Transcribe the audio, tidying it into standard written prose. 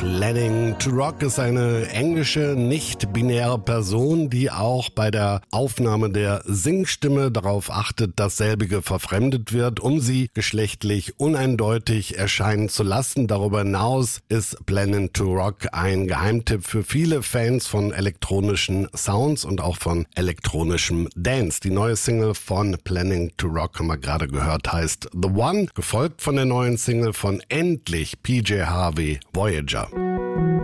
Planning to Rock ist eine englische, nicht-binäre Person, die auch bei der Aufnahme der Singstimme darauf achtet, dass selbige verfremdet wird, um sie geschlechtlich uneindeutig erscheinen zu lassen. Darüber hinaus ist Planning to Rock ein Geheimtipp für viele Fans von elektronischen Sounds und auch von elektronischem Dance. Die neue Single von Planning to Rock, haben wir gerade gehört, heißt The One, gefolgt von der neuen Single von endlich PJ Harvey, Voyager.